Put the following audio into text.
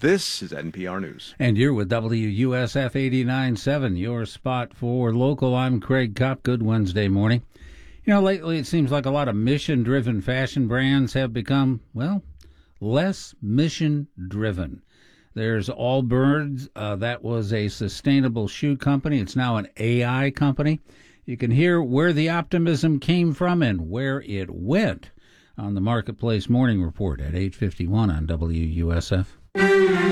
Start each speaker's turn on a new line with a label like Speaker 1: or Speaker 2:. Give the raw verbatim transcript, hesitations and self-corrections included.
Speaker 1: This is N P R News.
Speaker 2: And you're with W U S F eighty-nine point seven, your spot for local. I'm Craig Kopp. Good Wednesday morning. You know, lately it seems like a lot of mission-driven fashion brands have become, well, less mission-driven. There's Allbirds. Uh, that was a sustainable shoe company. It's now an A I company. You can hear where the optimism came from and where it went on the Marketplace Morning Report at eight fifty-one on W U S F.